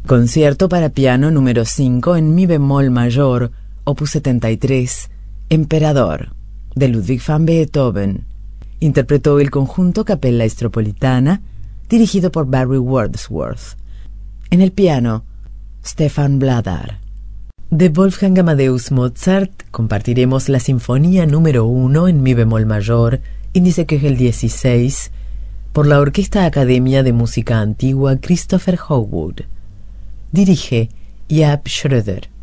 Concierto para piano número 5 en mi bemol mayor, opus 73, Emperador, de Ludwig van Beethoven. Interpretó el conjunto Capella Estropolitana, dirigido por Barry Wordsworth. En el piano, Stefan Bladar. De Wolfgang Amadeus Mozart compartiremos la Sinfonía número 1 en mi bemol mayor, índice Köchel 16, por la Orquesta Academia de Música Antigua Christopher Hogwood. Dirige Jaap Schröder.